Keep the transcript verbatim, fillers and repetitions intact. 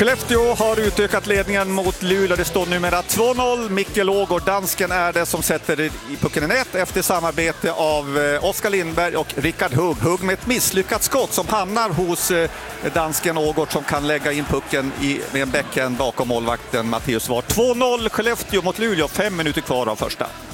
Skellefteå har utökat ledningen mot Luleå. Det står numera två noll. Mikkel Ågård, dansken, är det som sätter i pucken i nät efter samarbete av Oskar Lindberg och Rickard Hugg. Hugg med ett misslyckat skott som hamnar hos dansken Ågård som kan lägga in pucken i, med en backhand bakom målvakten Mattias Ward. två noll Skellefteå mot Luleå, fem minuter kvar av första.